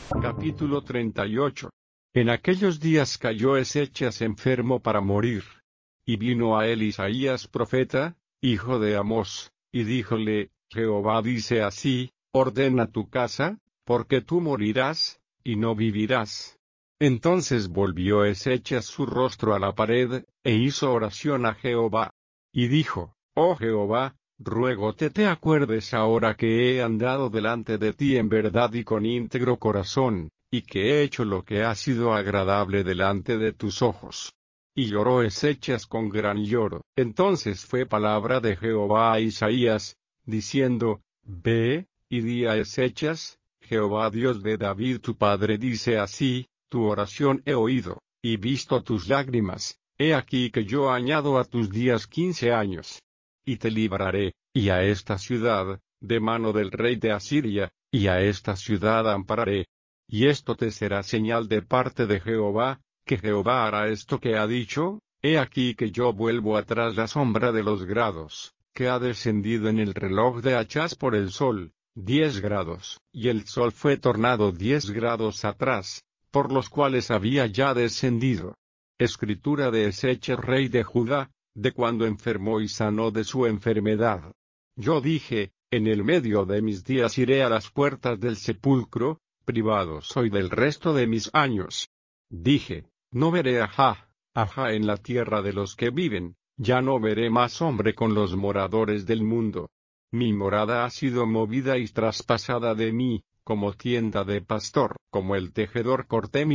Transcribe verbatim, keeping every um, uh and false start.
Capítulo treinta y ocho. En aquellos días cayó Ezechas enfermo para morir. Y vino a él Isaías profeta, hijo de Amós, y díjole: Jehová dice así: ordena tu casa, porque tú morirás, y no vivirás. Entonces volvió Ezechas su rostro a la pared, e hizo oración a Jehová. Y dijo: Oh Jehová, ruégote te acuerdes ahora que he andado delante de ti en verdad y con íntegro corazón, y que he hecho lo que ha sido agradable delante de tus ojos. Y lloró Ezechas con gran lloro. Entonces fue palabra de Jehová a Isaías, diciendo: Ve, y di a Ezechas: Jehová Dios de David tu padre dice así: tu oración he oído, y visto tus lágrimas. He aquí que yo añado a tus días quince años. Y te libraré, y a esta ciudad, de mano del rey de Asiria, y a esta ciudad ampararé. Y esto te será señal de parte de Jehová, que Jehová hará esto que ha dicho: he aquí que yo vuelvo atrás la sombra de los grados, que ha descendido en el reloj de Achaz por el sol, diez grados, y el sol fue tornado diez grados atrás, por los cuales había ya descendido. Escritura de Ezechas rey de Judá, de cuando enfermó y sanó de su enfermedad. Yo dije: en el medio de mis días iré a las puertas del sepulcro, privado soy del resto de mis años. Dije: no veré ajá, ajá en la tierra de los que viven, ya no veré más hombre con los moradores del mundo. Mi morada ha sido movida y traspasada de mí, como tienda de pastor, como el tejedor corté mi